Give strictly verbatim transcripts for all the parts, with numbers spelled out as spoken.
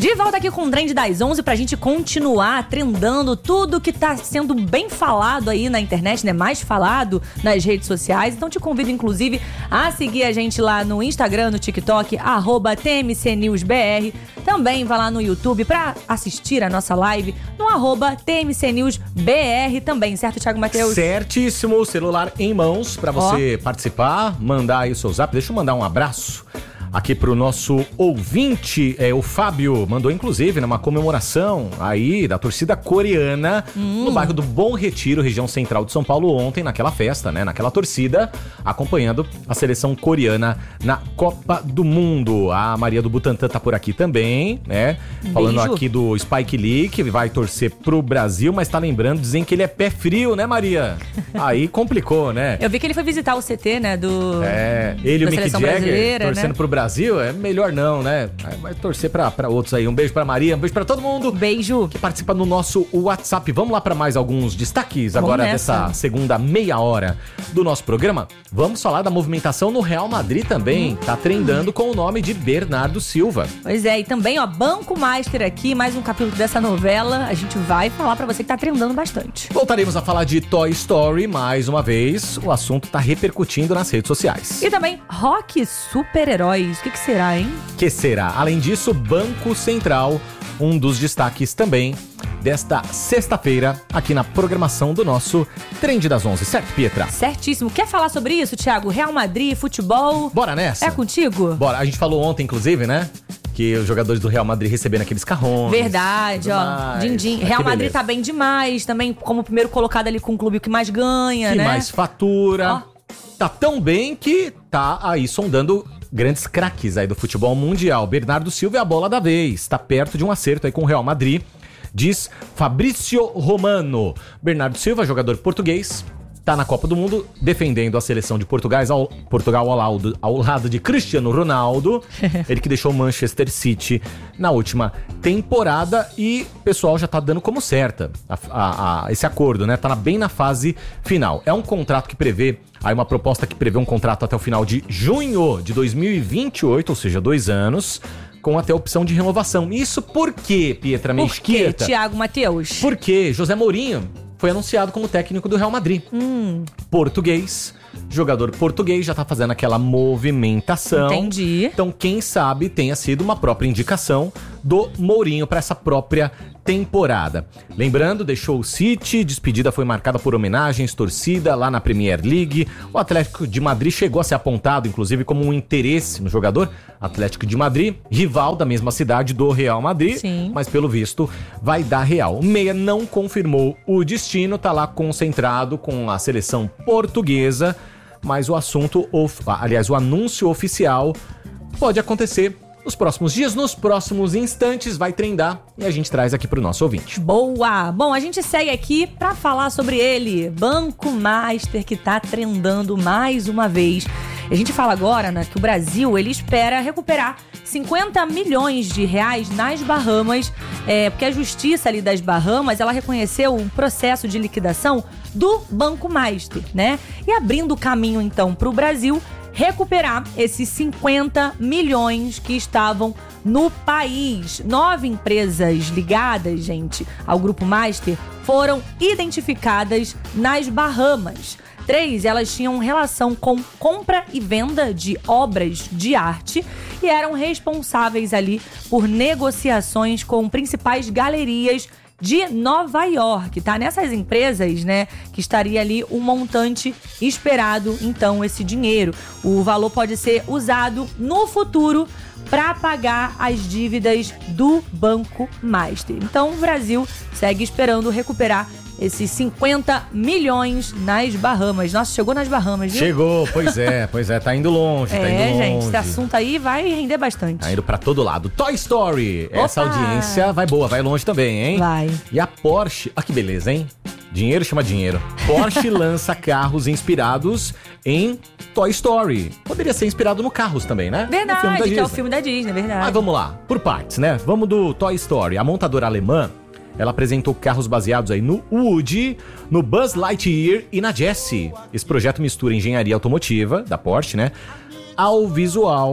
De volta aqui com o Trend das onze pra gente continuar trendando tudo que tá sendo bem falado aí na internet, né? Mais falado nas redes sociais. Então te convido, inclusive, a seguir a gente lá no Instagram, no TikTok, arroba T M C News B R. Também vá lá no YouTube pra assistir a nossa live no arroba T M C News B R também, certo, Thiago Matheus? Certíssimo, celular em mãos pra você Ó. participar, mandar aí o seu zap. Deixa eu mandar um abraço aqui pro nosso ouvinte, é, o Fábio, mandou inclusive numa comemoração aí da torcida coreana hum. no bairro do Bom Retiro, região central de São Paulo, ontem, naquela festa, né, naquela torcida, acompanhando a seleção coreana na Copa do Mundo. A Maria do Butantã tá por aqui também, né, Beijo. falando aqui do Spike Lee, que vai torcer pro Brasil, mas tá lembrando, dizem que ele é pé frio, né, Maria? Aí complicou, né? Eu vi que ele foi visitar o C T, né, do... É, ele e o Mick Jagger torcendo né? pro Brasil. Brasil, é melhor não, né? Vai torcer pra, pra outros aí. Um beijo pra Maria, um beijo pra todo mundo. Beijo. Que participa no nosso WhatsApp. Vamos lá pra mais alguns destaques Vamos agora nessa. dessa segunda meia hora do nosso programa. Vamos falar da movimentação no Real Madrid também. Hum. Tá trendando com o nome de Bernardo Silva. Pois é, e também, ó, Banco Master aqui, mais um capítulo dessa novela. A gente vai falar pra você que tá trendando bastante. Voltaremos a falar de Toy Story mais uma vez. O assunto tá repercutindo nas redes sociais. E também rock super-heróis. O que, que será, hein? Que será? Além disso, Banco Central, um dos destaques também desta sexta-feira, aqui na programação do nosso Trend das onze, certo, Pietra? Certíssimo. Quer falar sobre isso, Thiago? Real Madrid, futebol? Bora nessa? É contigo? Bora. A gente falou ontem, inclusive, né? Que os jogadores do Real Madrid recebendo aqueles carrões. Verdade, ó. Din-din. Real Madrid beleza. Tá bem demais. Também como primeiro colocado ali com o clube que mais ganha, que né? Que mais fatura. Ó. Tá tão bem que tá aí sondando grandes craques aí do futebol mundial. Bernardo Silva é a bola da vez. Está perto de um acerto aí com o Real Madrid, diz Fabrício Romano. Bernardo Silva, jogador português, tá na Copa do Mundo defendendo a seleção de Portugal ao, Portugal ao, lado, ao lado de Cristiano Ronaldo. Ele que deixou o Manchester City na última temporada e o pessoal já tá dando como certa a, a, a, esse acordo, né? Tá bem na fase final. É um contrato que prevê, aí uma proposta que prevê um contrato até o final de junho de dois mil e vinte e oito, ou seja, dois anos, com até opção de renovação. Isso por quê, Pietra Mesquita? Por quê, Thiago Matheus? Porque José Mourinho foi anunciado como técnico do Real Madrid. Hum. Português, jogador português, já tá fazendo aquela movimentação. Entendi. Então, quem sabe tenha sido uma própria indicação do Mourinho para essa própria temporada. Lembrando, deixou o City, despedida foi marcada por homenagens, torcida lá na Premier League. O Atlético de Madrid chegou a ser apontado, inclusive, como um interesse no jogador. Atlético de Madrid, rival da mesma cidade do Real Madrid. Sim. Mas pelo visto vai dar Real. O Meia não confirmou o destino, tá lá concentrado com a seleção portuguesa, mas o assunto, aliás, o anúncio oficial pode acontecer nos próximos dias, nos próximos instantes, vai trendar e a gente traz aqui pro nosso ouvinte. Boa! Bom, a gente segue aqui pra falar sobre ele, Banco Master, que tá trendando mais uma vez. A gente fala agora, né, que o Brasil, ele espera recuperar cinquenta milhões de reais nas Bahamas, é, porque a justiça ali das Bahamas, ela reconheceu um processo de liquidação do Banco Master, né? E abrindo o caminho, então, pro Brasil recuperar esses cinquenta milhões que estavam no país. Nove empresas ligadas, gente, ao Grupo Master foram identificadas nas Bahamas. Três, elas tinham relação com compra e venda de obras de arte e eram responsáveis ali por negociações com principais galerias de Nova York, tá? Nessas empresas, né, que estaria ali um montante esperado, então, esse dinheiro. O valor pode ser usado no futuro para pagar as dívidas do Banco Master. Então, o Brasil segue esperando recuperar esses cinquenta milhões nas Bahamas. Nossa, chegou nas Bahamas, viu? Chegou, pois é, pois é, tá indo longe, é, tá indo longe. É, gente, esse assunto aí vai render bastante. Tá indo pra todo lado. Toy Story, Opa! Essa audiência vai boa, vai longe também, hein? Vai. E a Porsche, olha que beleza, hein? Dinheiro chama dinheiro. Porsche lança carros inspirados em Toy Story. Poderia ser inspirado no Carros também, né? Verdade, que é o filme da Disney, verdade. Mas vamos lá, por partes, né? Vamos do Toy Story. A montadora alemã, ela apresentou carros baseados aí no Woody, no Buzz Lightyear e na Jessie. Esse projeto mistura engenharia automotiva, da Porsche, né, ao visual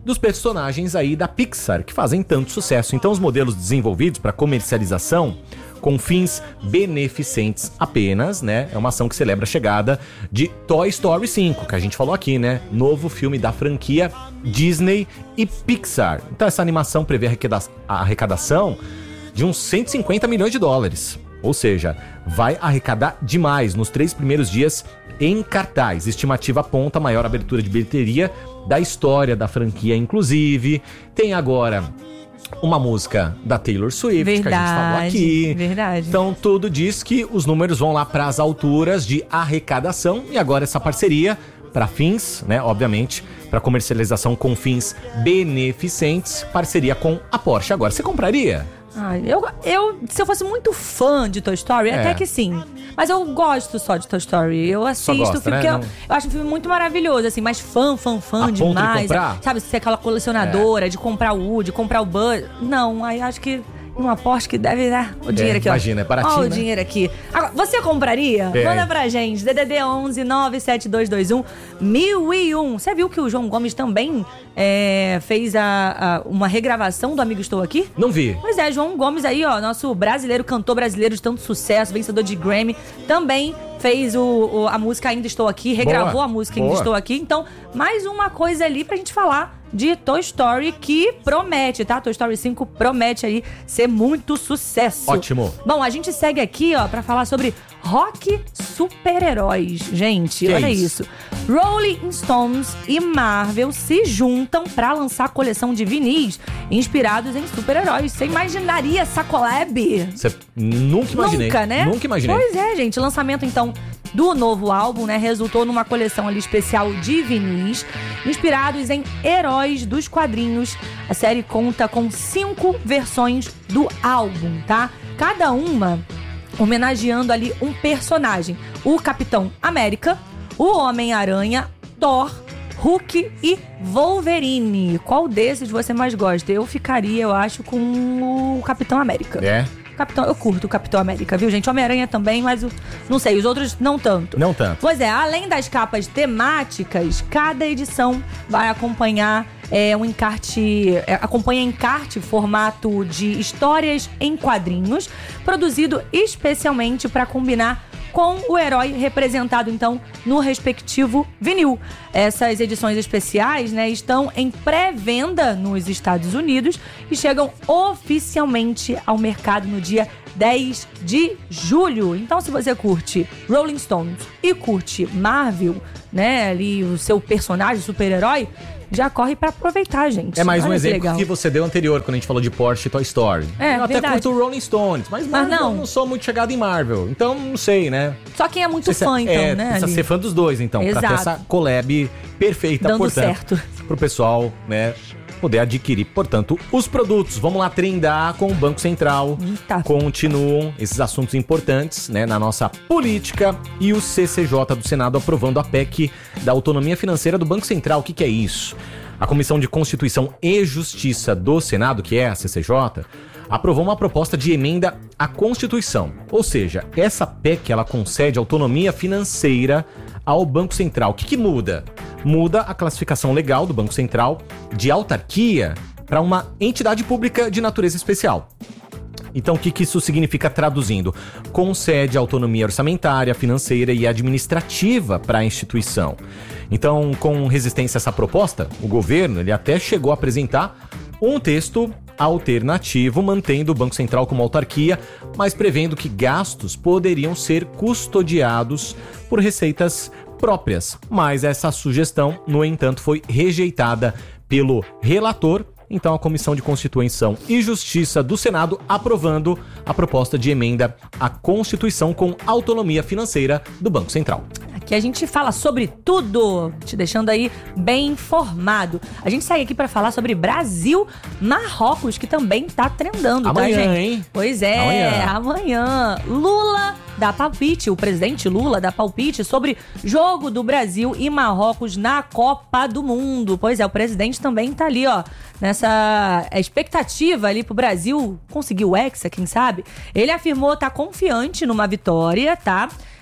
dos personagens aí da Pixar, que fazem tanto sucesso. Então os modelos desenvolvidos para comercialização com fins beneficentes apenas, né? É uma ação que celebra a chegada de Toy Story cinco, que a gente falou aqui, né? Novo filme da franquia Disney e Pixar. Então essa animação prevê a arrecadação de uns cento e cinquenta milhões de dólares. Ou seja, vai arrecadar demais nos três primeiros dias em cartaz. Estimativa aponta a maior abertura de bilheteria da história da franquia, inclusive. Tem agora uma música da Taylor Swift, verdade, que a gente falou aqui. Verdade. Então tudo diz que os números vão lá para as alturas de arrecadação. E agora essa parceria para fins, né, obviamente, para comercialização com fins beneficentes, parceria com a Porsche. Agora, você compraria? Ah, eu, eu, se eu fosse muito fã de Toy Story, é. até que sim. Mas eu gosto só de Toy Story. Eu assisto gosta, o filme, né? porque eu, Não... eu acho um filme muito maravilhoso, assim, mas fã, fã, fã a demais. De comprar? Sabe, ser aquela colecionadora, é. de comprar o Woody, comprar o Buzz. Não, aí acho que uma Porsche que deve dar o dinheiro é, aqui, imagina, ó. é baratinho, Olha né? o dinheiro aqui. Agora, você compraria? É. Manda pra gente. D D D onze nove sete dois dois um mil e um. Você viu que o João Gomes também é, fez a, a, uma regravação do Amigo Estou Aqui? Não vi. Pois é, João Gomes aí, ó, nosso brasileiro, cantor brasileiro de tanto sucesso, vencedor de Grammy, também fez o, o, a música Ainda Estou Aqui, regravou Boa. a música Boa. Ainda Estou Aqui. Então, mais uma coisa ali pra gente falar de Toy Story que promete, tá? Toy Story cinco promete aí ser muito sucesso. Ótimo. Bom, a gente segue aqui, ó, pra falar sobre rock super-heróis. Gente, que olha é isso. isso. Rolling Stones e Marvel se juntam pra lançar a coleção de vinis inspirados em super-heróis. Você imaginaria essa collab? Você nunca imaginei. Nunca, né? Nunca imaginei. Pois é, gente. O lançamento, então, do novo álbum, né, resultou numa coleção ali especial de vinis inspirados em heróis dos quadrinhos. A série conta com cinco versões do álbum, tá? Cada uma homenageando ali um personagem. O Capitão América, o Homem-Aranha, Thor, Hulk e Wolverine. Qual desses você mais gosta? Eu ficaria, eu acho, com o Capitão América. É? Capitão, eu curto o Capitão América, viu, gente? Homem-Aranha também, mas o, não sei, os outros não tanto. Não tanto. Pois é, além das capas temáticas, cada edição vai acompanhar é, um encarte, é, acompanha encarte formato de histórias em quadrinhos, produzido especialmente para combinar com o herói representado, então, no respectivo vinil. Essas edições especiais, né, estão em pré-venda nos Estados Unidos e chegam oficialmente ao mercado no dia dez de julho. Então, se você curte Rolling Stones e curte Marvel, né, ali o seu personagem, super-herói, já corre pra aproveitar, gente. É mais Olha um que exemplo legal. que você deu anterior, quando a gente falou de Porsche e Toy Story. É, eu até verdade. curto o Rolling Stones, mas, Mas Marvel, não. eu não sou muito chegado em Marvel. Então, não sei, né? Só quem é muito Precisa- fã, então, é, né? Precisa ali. ser fã dos dois, então. Exato. Pra ter essa collab perfeita, Dando portanto. certo. Pro pessoal, né, poder adquirir, portanto, os produtos. Vamos lá trendar com o Banco Central. Eita. Continuam esses assuntos importantes, né, na nossa política. E o C C J do Senado aprovando a P E C da autonomia financeira do Banco Central. O que que é isso? A Comissão de Constituição e Justiça do Senado, que é a C C J, aprovou uma proposta de emenda à Constituição. Ou seja, essa P E C ela concede autonomia financeira ao Banco Central. O que que muda? Muda a classificação legal do Banco Central de autarquia para uma entidade pública de natureza especial. Então, o que que isso significa traduzindo? Concede autonomia orçamentária, financeira e administrativa para a instituição. Então, com resistência a essa proposta, o governo ele até chegou a apresentar um texto alternativo, mantendo o Banco Central como autarquia, mas prevendo que gastos poderiam ser custodiados por receitas próprias. Mas essa sugestão, no entanto, foi rejeitada pelo relator. Então, a Comissão de Constituição e Justiça do Senado aprovando a proposta de emenda à Constituição com autonomia financeira do Banco Central. Aqui a gente fala sobre tudo, te deixando aí bem informado. A gente segue aqui pra falar sobre Brasil, Marrocos, que também tá trendando, Amanhã, tá, gente? hein? Pois é, Amanhã. amanhã. Lula dá palpite, o presidente Lula dá palpite sobre jogo do Brasil e Marrocos na Copa do Mundo. Pois é, o presidente também tá ali, ó, nessa expectativa ali pro Brasil conseguir o Hexa, quem sabe? Ele afirmou estar confiante numa vitória, tá?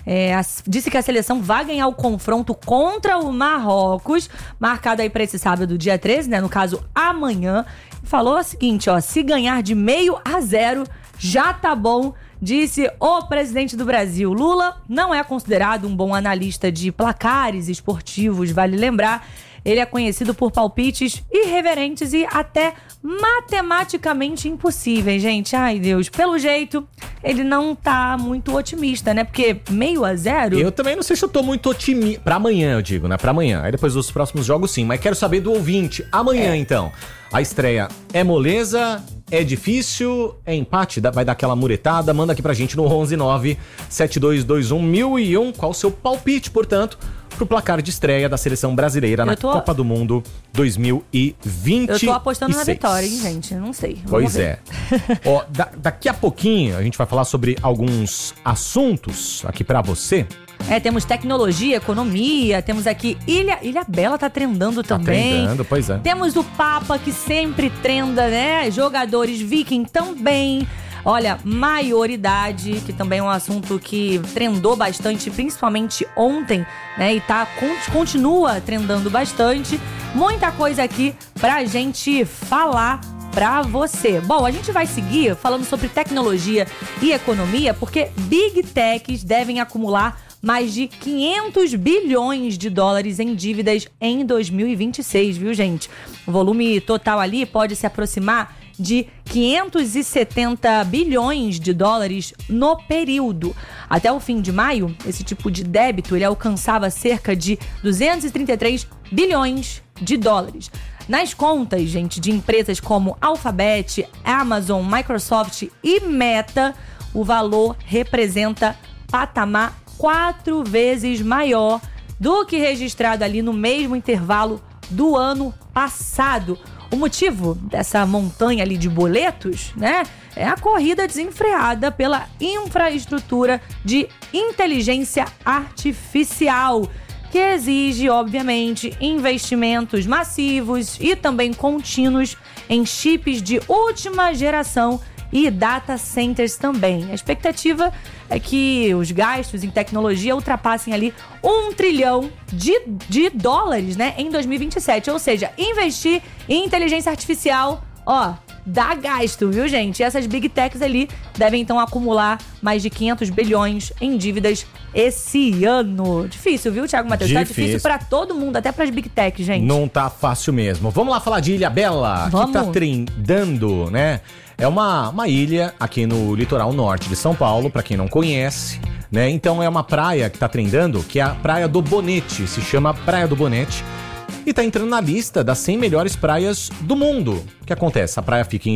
É, a, disse que a seleção vai ganhar o confronto contra o Marrocos, marcado aí para esse sábado, dia treze, né? No caso, amanhã. Falou o seguinte, ó, se ganhar de meio a zero, já tá bom, disse o presidente do Brasil. Lula não é considerado um bom analista de placares esportivos, vale lembrar. Ele é conhecido por palpites irreverentes e até matematicamente impossíveis, gente. Ai, Deus. Pelo jeito, ele não tá muito otimista, né? Porque meio a zero... Eu também não sei se eu tô muito otimista. Pra amanhã, eu digo, né? Pra amanhã. Aí depois dos próximos jogos, sim. Mas quero saber do ouvinte. Amanhã, é. então. A estreia é moleza, é difícil, é empate, vai dar aquela muretada. Manda aqui pra gente no onze nove sete dois dois um mil e um. Qual o seu palpite, portanto, pro placar de estreia da seleção brasileira na tô... Copa do Mundo dois mil e vinte e seis. Eu tô apostando na vitória, hein, gente? Não sei. Vamos pois ver. é. Ó, da, daqui a pouquinho a gente vai falar sobre alguns assuntos aqui pra você. É, temos tecnologia, economia, temos aqui Ilha, Ilha Bela tá trendando também. Tá trendando, pois é. Temos o Papa, que sempre trenda, né? Jogadores viking também. Olha, maioridade, que também é um assunto que trendou bastante, principalmente ontem, né? E tá, continua trendando bastante. Muita coisa aqui pra gente falar pra você. Bom, a gente vai seguir falando sobre tecnologia e economia, porque Big Techs devem acumular mais de quinhentos bilhões de dólares em dívidas em dois mil e vinte e seis, viu, gente? O volume total ali pode se aproximar de quinhentos e setenta bilhões de dólares no período. Até o fim de maio, esse tipo de débito ele alcançava cerca de duzentos e trinta e três bilhões de dólares. Nas contas, gente, de empresas como Alphabet, Amazon, Microsoft e Meta, o valor representa patamar quatro vezes maior do que registrado ali no mesmo intervalo do ano passado. O motivo dessa montanha ali de boletos, né, é a corrida desenfreada pela infraestrutura de inteligência artificial, que exige, obviamente, investimentos massivos e também contínuos em chips de última geração e data centers também. A expectativa é que os gastos em tecnologia ultrapassem ali um trilhão de, de dólares, né, em dois mil e vinte e sete. Ou seja, investir em inteligência artificial, ó, dá gasto, viu, gente? E essas Big Techs ali devem, então, acumular mais de quinhentos bilhões em dívidas esse ano. Difícil, viu, Thiago Matheus? Tá difícil pra todo mundo, até pras Big Techs, gente. Não tá fácil mesmo. Vamos lá falar de Ilha Bela, Vamos. que tá trendando, né? É uma, uma ilha aqui no litoral norte de São Paulo, pra quem não conhece, né? Então é uma praia que tá trendando, que é a Praia do Bonete, se chama Praia do Bonete, e tá entrando na lista das cem melhores praias do mundo. O que acontece? A praia fica em